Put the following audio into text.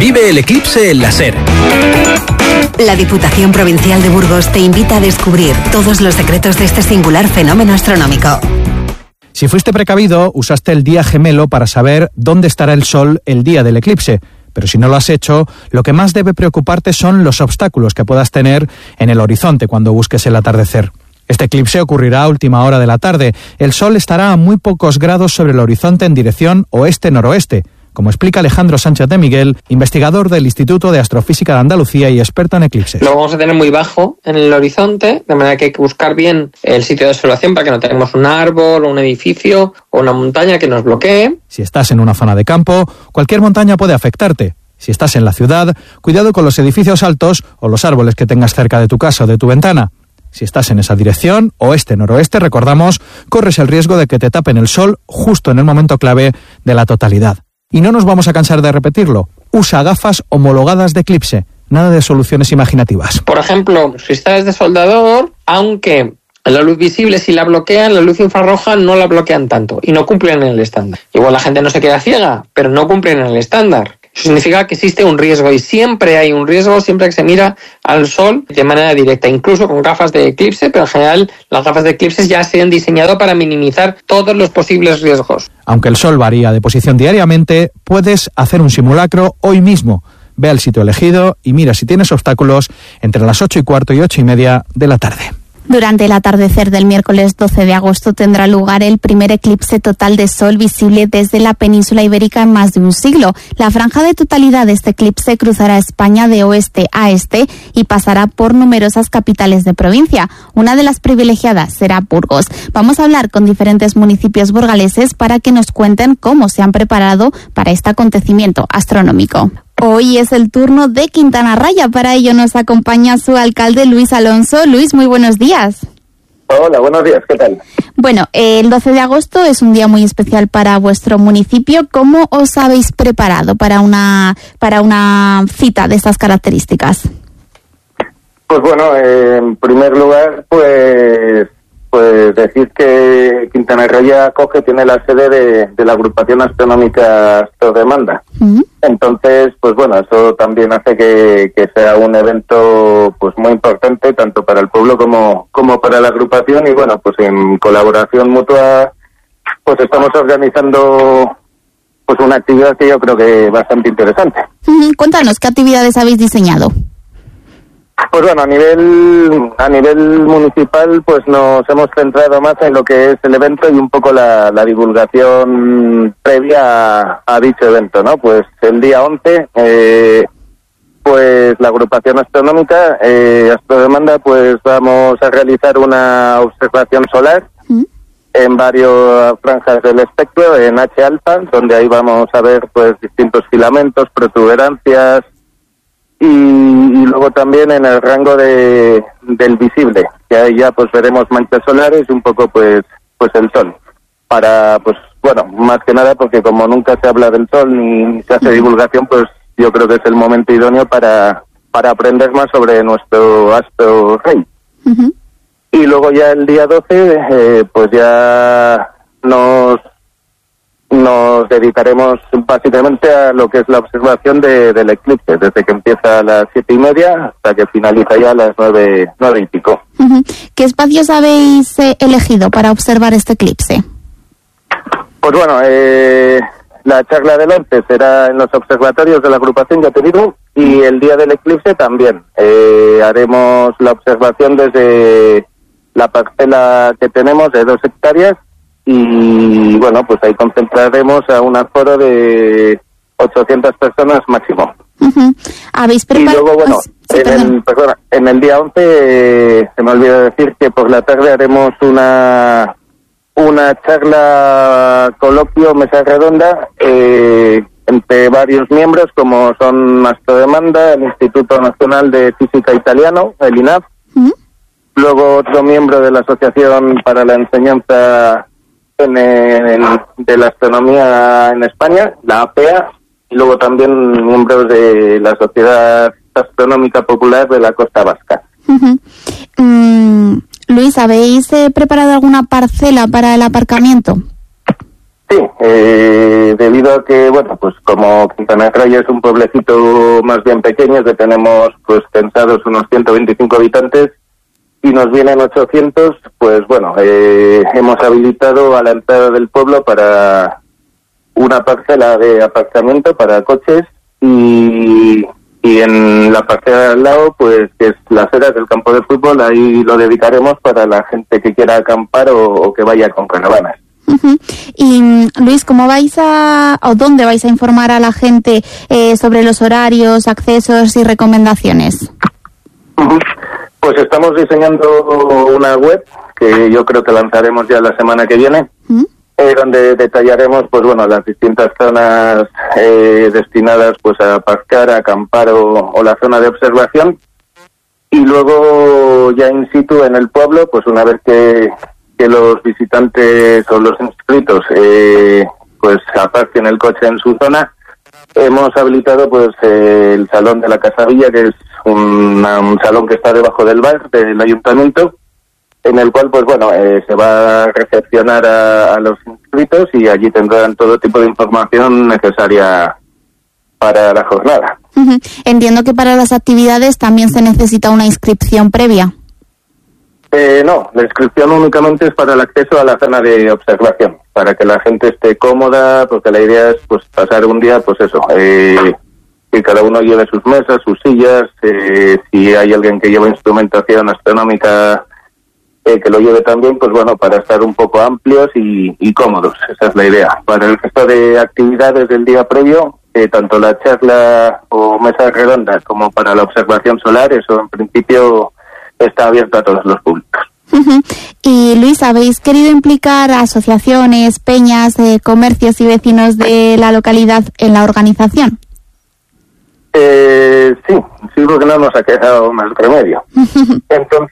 Vive el eclipse en la SER. La Diputación Provincial de Burgos te invita a descubrir todos los secretos de este singular fenómeno astronómico. Si fuiste precavido, usaste el día gemelo para saber dónde estará el Sol el día del eclipse. Pero si no lo has hecho, lo que más debe preocuparte son los obstáculos que puedas tener en el horizonte cuando busques el atardecer. Este eclipse ocurrirá a última hora de la tarde. El Sol estará a muy pocos grados sobre el horizonte en dirección oeste-noroeste, como explica Alejandro Sánchez de Miguel, investigador del Instituto de Astrofísica de Andalucía y experto en eclipses. Lo vamos a tener muy bajo en el horizonte, de manera que hay que buscar bien el sitio de observación para que no tengamos un árbol, un edificio o una montaña que nos bloquee. Si estás en una zona de campo, cualquier montaña puede afectarte. Si estás en la ciudad, cuidado con los edificios altos o los árboles que tengas cerca de tu casa o de tu ventana. Si estás en esa dirección, oeste-noroeste, recordamos, corres el riesgo de que te tapen el sol justo en el momento clave de la totalidad. Y no nos vamos a cansar de repetirlo. Usa gafas homologadas de eclipse. Nada de soluciones imaginativas. Por ejemplo, si estás de soldador, aunque la luz visible si la bloquean, la luz infrarroja no la bloquean tanto y no cumplen el estándar. Igual la gente no se queda ciega, pero no cumplen el estándar. Eso significa que existe un riesgo y siempre hay un riesgo siempre que se mira al sol de manera directa, incluso con gafas de eclipse, pero en general las gafas de eclipse ya se han diseñado para minimizar todos los posibles riesgos. Aunque el sol varía de posición diariamente, puedes hacer un simulacro hoy mismo. Ve al sitio elegido y mira si tienes obstáculos entre las 8:15 y 8:30 de la tarde. Durante el atardecer del miércoles 12 de agosto tendrá lugar el primer eclipse total de sol visible desde la península ibérica en más de un siglo. La franja de totalidad de este eclipse cruzará España de oeste a este y pasará por numerosas capitales de provincia. Una de las privilegiadas será Burgos. Vamos a hablar con diferentes municipios burgaleses para que nos cuenten cómo se han preparado para este acontecimiento astronómico. Hoy es el turno de Quintana Raya. Para ello nos acompaña su alcalde Luis Alonso. Luis, muy buenos días. Hola, buenos días, ¿qué tal? Bueno, el 12 de agosto es un día muy especial para vuestro municipio. ¿Cómo os habéis preparado para una cita de estas características? Pues bueno, en primer lugar, pues decir que Quintana Raya tiene la sede de la agrupación astronómica Astrodemanda. Uh-huh. Entonces, pues bueno, eso también hace que sea un evento pues muy importante tanto para el pueblo como para la agrupación y bueno, pues en colaboración mutua pues estamos organizando pues una actividad que yo creo que es bastante interesante. Uh-huh. Cuéntanos, ¿qué actividades habéis diseñado? Pues bueno, a nivel municipal pues nos hemos centrado más en lo que es el evento y un poco la divulgación previa a dicho evento, ¿no? Pues el día 11, pues la agrupación astronómica Astrodemanda, pues vamos a realizar una observación solar en varias franjas del espectro, en H alfa, donde ahí vamos a ver pues distintos filamentos, protuberancias, y luego también en el rango del visible, que ahí ya pues veremos manchas solares y un poco pues el sol. Para pues bueno, más que nada porque como nunca se habla del sol ni se hace divulgación, pues yo creo que es el momento idóneo para aprender más sobre nuestro astro rey. Uh-huh. Y luego ya el día 12 pues ya nos dedicaremos básicamente a lo que es la observación del eclipse, desde que empieza a las 7:30 hasta que finaliza ya a las 9:05. Uh-huh. ¿Qué espacios habéis elegido para observar este eclipse? Pues bueno, la charla del 11 será en los observatorios de la agrupación, ya te digo, y el día del eclipse también. Haremos la observación desde la parcela que tenemos de 2 hectáreas, y bueno, pues ahí concentraremos a un aforo de 800 personas máximo. Uh-huh. ¿Habéis preparado? Y luego, bueno, en el día 11, se me olvidó decir que por la tarde haremos una charla, coloquio, mesa redonda, entre varios miembros, como son Astrodemanda, el Instituto Nacional de Física Italiano, el INAF, uh-huh. Luego otro miembro de la Asociación para la Enseñanza de la Astronomía en España, la APEA, y luego también miembros de la Sociedad Astronómica Popular de la Costa Vasca. Uh-huh. Luis, ¿habéis preparado alguna parcela para el aparcamiento? Sí, debido a que, bueno, pues como Quintana Roo es un pueblecito más bien pequeño, que tenemos pues censados unos 125 habitantes y nos vienen 800, pues bueno, hemos habilitado a la entrada del pueblo para una parcela de aparcamiento para coches y en la parcela al lado, pues que es las eras del campo de fútbol, ahí lo dedicaremos para la gente que quiera acampar o que vaya con caravanas. Uh-huh. Y Luis, ¿dónde vais a informar a la gente sobre los horarios, accesos y recomendaciones? Uh-huh. Pues estamos diseñando una web que yo creo que lanzaremos ya la semana que viene, uh-huh, donde detallaremos pues bueno las distintas zonas destinadas pues a aparcar, a acampar o la zona de observación, y luego ya in situ en el pueblo, pues una vez que los visitantes o los inscritos pues aparquen el coche en su zona, hemos habilitado pues el salón de la Casa Villa, que es un salón que está debajo del bar del ayuntamiento, en el cual pues bueno se va a recepcionar a los inscritos y allí tendrán todo tipo de información necesaria para la jornada. Uh-huh. Entiendo que para las actividades también se necesita una inscripción previa. No, la inscripción únicamente es para el acceso a la zona de observación, para que la gente esté cómoda, porque la idea es pues pasar un día, pues eso, que cada uno lleve sus mesas, sus sillas, si hay alguien que lleva instrumentación astronómica, que lo lleve también, pues bueno, para estar un poco amplios y cómodos, esa es la idea. Para el resto de actividades del día previo, tanto la charla o mesa redonda como para la observación solar, eso en principio está abierto a todos los públicos. Uh-huh. Y Luis, ¿habéis querido implicar a asociaciones, peñas, comercios y vecinos de la localidad en la organización? Sí, porque no nos ha quedado más remedio. Entonces,